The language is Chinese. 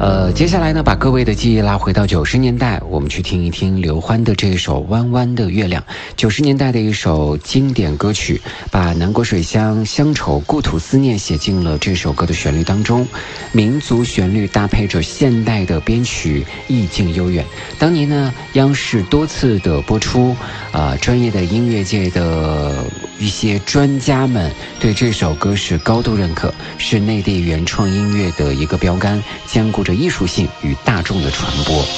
接下来呢，把各位的记忆拉回到90年代，我们去听一听刘欢的这首《弯弯的月亮》，90年代的一首经典歌曲，把南国水乡乡愁、故土思念写进了这首歌的旋律当中，民族旋律搭配着现代的编曲，意境悠远。当年呢，央视多次的播出，专业的音乐界的一些专家们对这首歌是高度认可，是内地原创音乐的一个标杆，兼顾着艺术性与大众的传播。